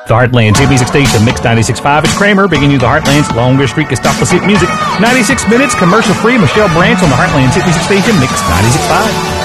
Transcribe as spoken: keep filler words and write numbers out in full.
The Heartland's hit music station, Mix ninety-six point five. It's Kramer, bringing you the Heartland's longest streak of stopless hit music. ninety-six minutes, commercial-free. Michelle Branch on the Heartland's hit music station, Mix ninety-six point five.